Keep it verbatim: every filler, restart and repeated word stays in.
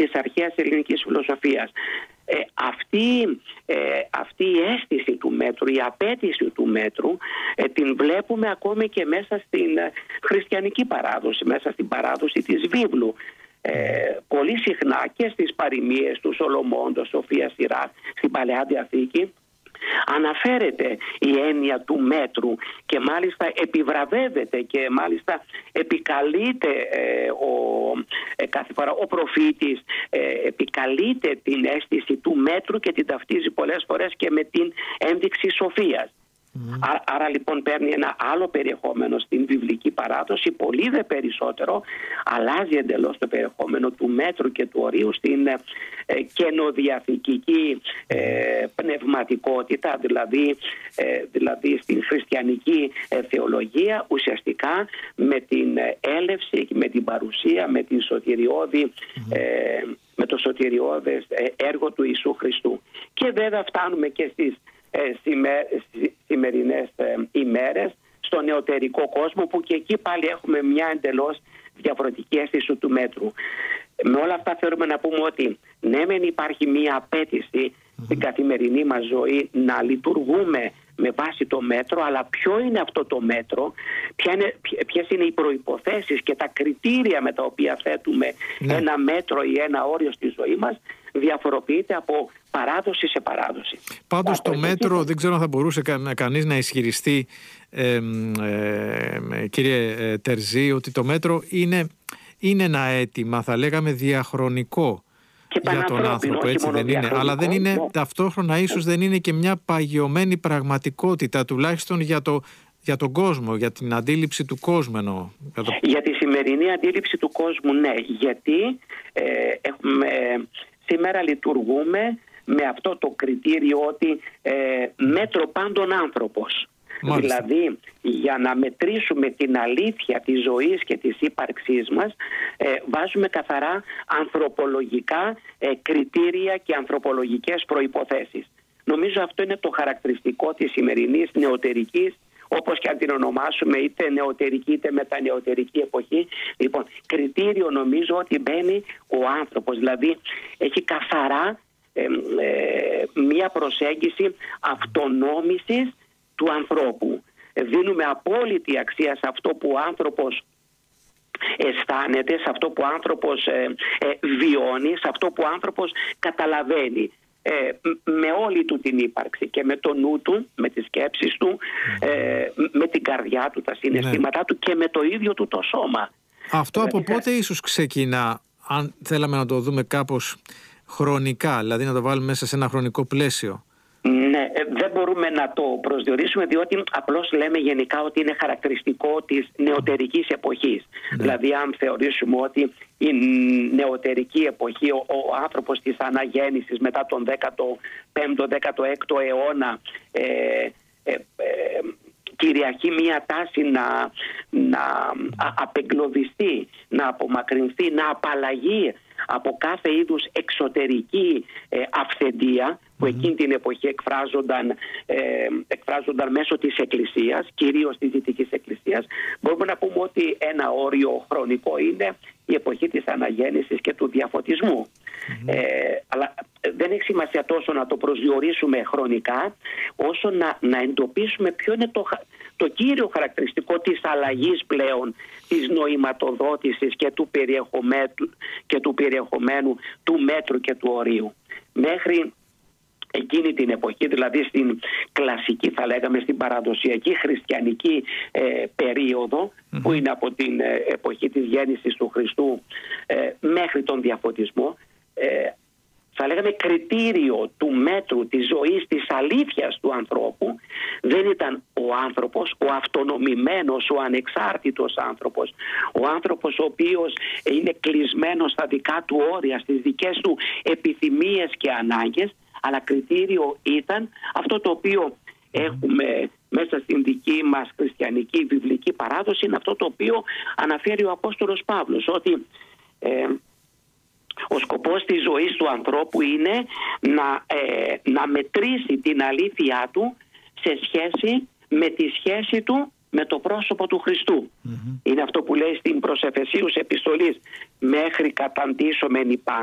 της αρχαίας ελληνικής φιλοσοφίας. Ε, αυτή, ε, αυτή η αίσθηση του μέτρου, η απέτηση του μέτρου, ε, την βλέπουμε ακόμη και μέσα στην ε, χριστιανική παράδοση, μέσα στην παράδοση της βίβλου. Ε, πολύ συχνά και στις παροιμίες του Σολομών, Σοφία Σειρά, στην Παλαιά Διαθήκη, αναφέρεται η έννοια του μέτρου και μάλιστα επιβραβεύεται και μάλιστα επικαλείται ε, ο, ε, κάθε φορά ο προφήτης ε, επικαλείται την αίσθηση του μέτρου και την ταυτίζει πολλές φορές και με την ένδειξη σοφίας. Mm. Άρα, άρα λοιπόν παίρνει ένα άλλο περιεχόμενο στην βιβλική παράδοση, πολύ δε περισσότερο αλλάζει εντελώς το περιεχόμενο του μέτρου και του ορίου στην ε, καινοδιαθηκική ε, πνευματικότητα, δηλαδή, ε, δηλαδή στην χριστιανική ε, θεολογία, ουσιαστικά με την έλευση, με την παρουσία, με την σωτηριώδη mm. ε, με το σωτηριώδες ε, έργο του Ιησού Χριστού. Και βέβαια φτάνουμε και στις Ε, σημερινές ε, ημέρες στον νεωτερικό κόσμο, που και εκεί πάλι έχουμε μια εντελώς διαφορετική αίσθηση του μέτρου. Με όλα αυτά θέλουμε να πούμε ότι ναι μεν υπάρχει μια απέτηση mm-hmm. στην καθημερινή μας ζωή να λειτουργούμε με βάση το μέτρο, αλλά ποιο είναι αυτό το μέτρο, είναι, ποιες είναι οι προϋποθέσεις και τα κριτήρια με τα οποία θέτουμε ναι. ένα μέτρο ή ένα όριο στη ζωή μας, διαφοροποιείται από παράδοση σε παράδοση. Πάντως το μέτρο εκεί... δεν ξέρω αν θα μπορούσε κα, κανείς να ισχυριστεί ε, ε, κύριε ε, Τερζή, ότι το μέτρο είναι, είναι ένα αίτημα, θα λέγαμε διαχρονικό για τον άνθρωπο, έτσι δεν είναι, αλλά δεν είναι ναι. ταυτόχρονα ίσως δεν είναι και μια παγιωμένη πραγματικότητα, τουλάχιστον για το για τον κόσμο, για την αντίληψη του κόσμου εννοώ. Για, το... για τη σημερινή αντίληψη του κόσμου, ναι. Γιατί ε, έχουμε, σήμερα λειτουργούμε με αυτό το κριτήριο ότι ε, μέτρο πάντων άνθρωπος. Μάλιστα. Δηλαδή, για να μετρήσουμε την αλήθεια της ζωής και της ύπαρξής μας, ε, βάζουμε καθαρά ανθρωπολογικά ε, κριτήρια και ανθρωπολογικές προϋποθέσεις. Νομίζω αυτό είναι το χαρακτηριστικό της σημερινής νεωτερικής, όπως και αν την ονομάσουμε, είτε νεωτερική είτε μετανεωτερική εποχή. Λοιπόν, κριτήριο νομίζω ότι μπαίνει ο άνθρωπος, δηλαδή έχει καθαρά ε, ε, μία προσέγγιση αυτονόμησης του ανθρώπου. Δίνουμε απόλυτη αξία σε αυτό που ο άνθρωπος αισθάνεται, σε αυτό που ο άνθρωπος ε, ε, βιώνει, σε αυτό που ο άνθρωπος καταλαβαίνει. Ε, με όλη του την ύπαρξη και με το νου του, με τις σκέψεις του, ε, με την καρδιά του, τα συναισθήματά ναι. του και με το ίδιο του το σώμα. Αυτό από δηλαδή, πότε ίσως ξεκινά, αν θέλαμε να το δούμε κάπως χρονικά, δηλαδή να το βάλουμε μέσα σε ένα χρονικό πλαίσιο? Ναι, δεν μπορούμε να το προσδιορίσουμε, διότι απλώς λέμε γενικά ότι είναι χαρακτηριστικό της νεωτερικής εποχής. Ναι. Δηλαδή αν θεωρήσουμε ότι η νεωτερική εποχή, ο, ο άνθρωπος της αναγέννησης μετά τον δέκατο πέμπτο δέκατο έκτο αιώνα ε, ε, ε, κυριαρχεί μια τάση να, να απεγκλωβιστεί, να απομακρυνθεί, να απαλλαγεί από κάθε είδους εξωτερική ε, αυθεντία που εκείνη την εποχή εκφράζονταν, ε, εκφράζονταν μέσω της Εκκλησίας, κυρίως της Δυτικής Εκκλησίας. Μπορούμε να πούμε ότι ένα όριο χρονικό είναι η εποχή της αναγέννησης και του διαφωτισμού. Mm-hmm. Ε, αλλά δεν έχει σημασία τόσο να το προσδιορίσουμε χρονικά, όσο να, να εντοπίσουμε ποιο είναι το, το κύριο χαρακτηριστικό της αλλαγής πλέον, της νοηματοδότησης και του περιεχομένου, και του, περιεχομένου του μέτρου και του ορίου. Μέχρι εκείνη την εποχή, δηλαδή στην κλασική, θα λέγαμε, στην παραδοσιακή χριστιανική ε, περίοδο, mm-hmm. που είναι από την ε, εποχή της γέννησης του Χριστού ε, μέχρι τον διαφωτισμό, ε, θα λέγαμε κριτήριο του μέτρου της ζωής, της αλήθειας του ανθρώπου, δεν ήταν ο άνθρωπος, ο αυτονομημένος, ο ανεξάρτητος άνθρωπος, ο άνθρωπος ο οποίος είναι κλεισμένος στα δικά του όρια, στις δικές του επιθυμίες και ανάγκες, αλλά κριτήριο ήταν αυτό το οποίο έχουμε μέσα στην δική μας χριστιανική βιβλική παράδοση, είναι αυτό το οποίο αναφέρει ο Απόστολος Παύλος, ότι ε, ο σκοπός της ζωής του ανθρώπου είναι να, ε, να μετρήσει την αλήθειά του σε σχέση με τη σχέση του με το πρόσωπο του Χριστού. Mm-hmm. Είναι αυτό που λέει στην προς Εφεσίους επιστολής, μέχρι καταντήσομεν